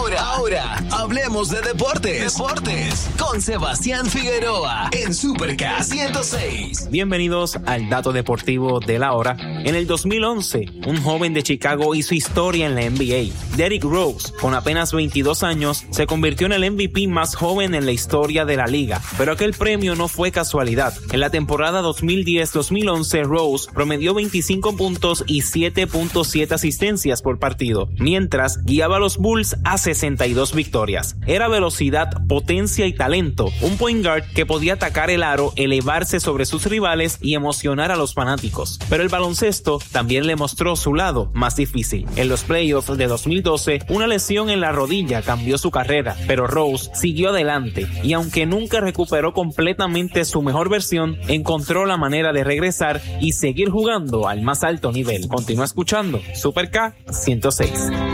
Ahora, hablemos de deportes. Con Sebastián Figueroa en Super K 106. Bienvenidos al dato deportivo de la hora. En el 2011, un joven de Chicago hizo historia en la NBA. Derrick Rose, con apenas 22 años, se convirtió en el MVP más joven en la historia de la liga. Pero aquel premio no fue casualidad. En la temporada 2010-2011, Rose promedió 25 puntos y 7.7 asistencias por partido, mientras guiaba a los Bulls a 62 victorias. Era velocidad, potencia y talento, un point guard que podía atacar el aro, elevarse sobre sus rivales y emocionar a los fanáticos. Pero el baloncesto también le mostró su lado más difícil. En los playoffs de 2012, una lesión en la rodilla cambió su carrera, pero Rose siguió adelante y aunque nunca recuperó completamente su mejor versión, encontró la manera de regresar y seguir jugando al más alto nivel. Continúa escuchando Super K 106.